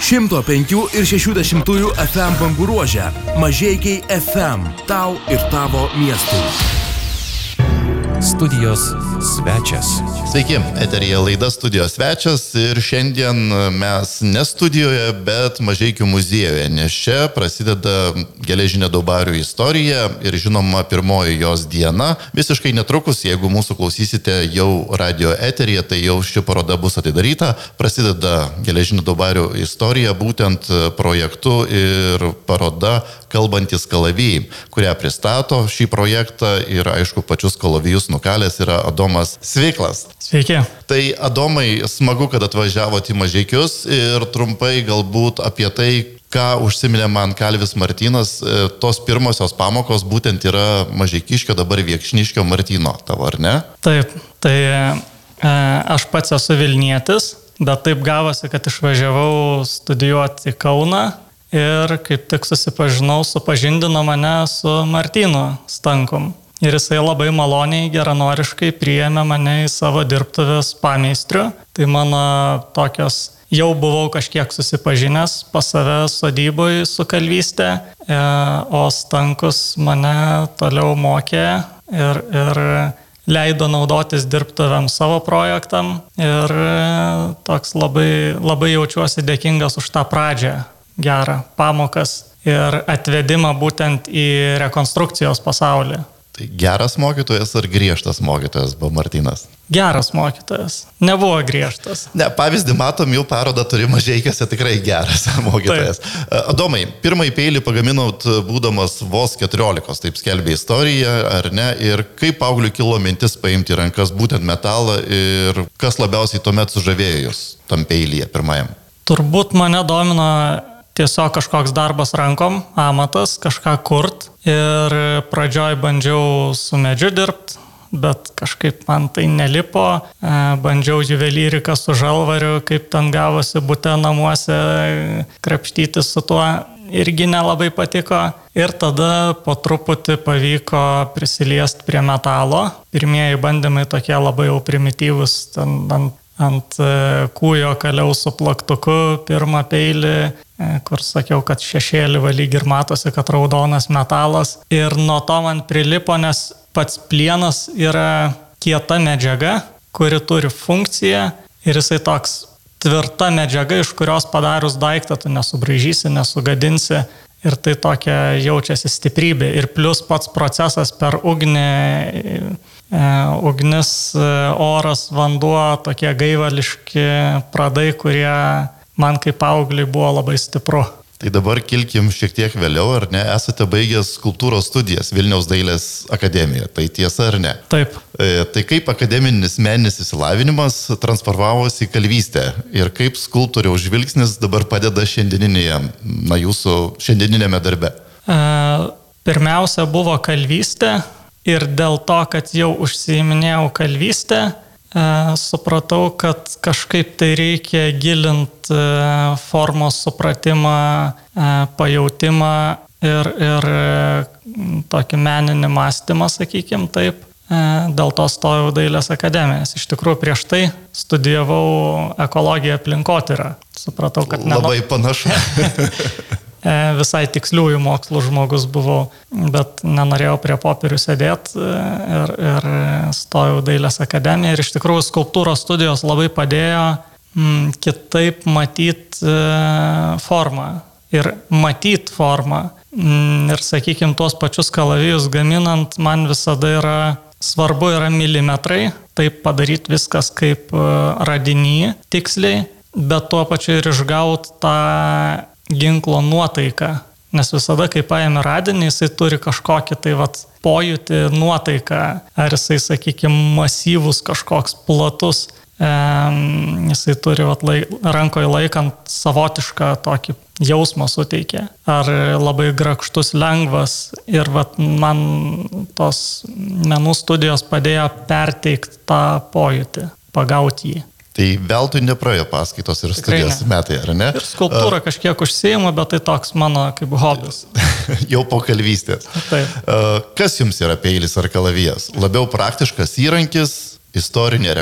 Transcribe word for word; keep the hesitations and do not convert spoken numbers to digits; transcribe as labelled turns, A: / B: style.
A: šimto penkių ir šešių dešimtųjų F M bangų ruože. Mažeikiai F M. Tau ir tavo miestui.
B: Studijos svečias.
C: Sveiki, eteryje laida Studijos svečias ir šiandien mes ne studijoje, bet Mažeikių muziejuje, nes čia prasideda Geležinio Daubarių istorija ir žinoma pirmoji jos diena. Visiškai netrukus, jeigu mūsų klausysite jau radio eteryje, tai jau ši paroda bus atidaryta. Prasideda Geležinio Daubarių istorija būtent projektu ir paroda Kalbantis kalavijai, kurią pristato šį projektą ir aišku pačius kalavijus nukalęs yra Adomas Sviklas.
D: Sveiki.
C: Tai Adomai, smagu, kad atvažiavote į Mažeikius ir trumpai galbūt apie tai, ką užsiminė man Kalvis Martynas, tos pirmosios pamokos būtent yra Mažeikiškio, dabar Viekšniškio Martyno, tavo ar ne?
D: Taip, tai e, aš pats esu Vilnietis, bet taip gavosi, kad išvažiavau studijuoti į Kauną ir kaip tik susipažinau, supažindino mane su Martynu Stankum. Ir jisai labai maloniai, geranoriškai priėmė mane į savo dirbtuvės pameistrių. Tai mano tokios, jau buvau kažkiek susipažinęs pas save sodyboj su kalvystė, o Stankus mane toliau mokė ir, ir leido naudotis dirbtuvėm savo projektam. Ir toks labai, labai jaučiuosi dėkingas už tą pradžią, gerą pamokas ir atvedimą būtent į rekonstrukcijos pasaulį.
C: Tai geras mokytojas ar griežtas mokytojas buvo Martynas?
D: Geras mokytojas. Nebuvo griežtas.
C: Ne, pavyzdį matom, jau parodą turi Mažeikiuose, tikrai geras mokytojas. Taip. Adomai, pirmąjį peilį pagaminot būdamas vos keturiolikos, taip skelbė istorija, ar ne? Ir kaip paaugliui kilo mintis paimti į rankas būtent metalą ir kas labiausiai tuomet sužavėjo jūs tam peilyje pirmajam?
D: Turbūt mane domino tiesiog kažkoks darbas rankom, amatas, kažką kurt. Ir pradžioj bandžiau su medžiu dirbti, bet kažkaip man tai nelipo. Bandžiau juvelyriką su žalvariu, kaip ten gavosi bute namuose, krapštyti su tuo. Irgi nelabai patiko. Ir tada po truputį pavyko prisiliesti prie metalo. Pirmieji bandymai tokie labai jau primityvus, ten ant ant kūjo kaliau su plaktuku pirmą peilį, kur sakiau, kad šešėlį valyg ir matosi, kad raudonas metalas. Ir nuo to man prilipo, nes pats plienas yra kieta medžiaga, kuri turi funkciją ir jisai toks tvirta medžiaga, iš kurios padarius daiktą tu nesubraižysi, nesugadinsi. Ir tai tokia jaučiasi stiprybė. Ir plus pats procesas per ugnį, e, ugnis, oras, vanduo, tokie gaivališki pradai, kurie man kaip paaugliui buvo labai stipru.
C: Tai dabar kilkim šiek tiek vėliau, ar ne? Esate baigęs skulptūros studijas Vilniaus dailės akademijoje. Tai tiesa ar ne?
D: Taip.
C: E, tai kaip akademinis meninis įsilavinimas transformavosi į kalvystę ir kaip skulptoriaus žvilgsnis dabar padeda šiandieninėje, na, jūsų šiandieninėme darbe?
D: E, pirmiausia buvo kalvystė ir dėl to, kad jau užsiiminėjau kalvystę, E, supratau, kad kažkaip tai reikia gilinti e, formos supratimą, e, pajautimą ir, ir e, tokį meninį mąstymą, sakykim taip. E, dėl to stojau dailės akademijas. Iš tikrųjų, prieš tai studijavau ekologiją aplinkotyrą. Supratau, kad ne...
C: Labai panašu.
D: Visai tiksliųjų mokslų žmogus buvau, bet nenorėjau prie popierių sėdėti ir, ir stojau dailės akademiją. Ir iš tikrųjų skulptūros studijos labai padėjo m, kitaip matyti e, formą ir matyti formą. M, ir sakykime, tuos pačius kalavijus gaminant man visada yra svarbu yra milimetrai, taip padaryti viskas kaip radiny tiksliai, bet tuo pačiu ir išgauti tą ginklo nuotaiką, nes visada, kai paėmė radinį, jisai turi kažkokį tai vat pojūtį, nuotaiką, ar jisai, sakykime, masyvus kažkoks platus, e, jisai turi vat, lai, rankoje laikant savotišką tokį jausmą suteikia, ar labai grakštus, lengvas ir vat, man tos menų studijos padėjo perteikti tą pojūtį, pagauti jį.
C: Tai veltui nepraėjo paskaitos ir studijos metai, ar ne?
D: Ir skulptūrą uh, kažkiek užsiimu, bet tai toks mano kaip hobis.
C: Jau po kalvystės.
D: Taip.
C: Uh, kas jums yra peilis ar kalavijas? Labiau praktiškas įrankis, istorinė